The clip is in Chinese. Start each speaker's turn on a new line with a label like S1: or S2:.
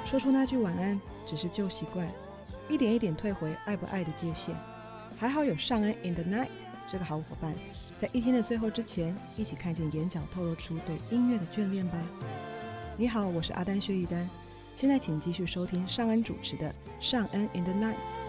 S1: 说出那句晚安只是旧习惯，一点一点退回爱不爱的界限。还好有尚恩 in the night 这个好伙伴，在一天的最后之前，一起看见眼角透露出对音乐的眷恋吧。你好，我是阿丹薛玉丹，现在请继续收听尚恩主持的尚恩 in the night。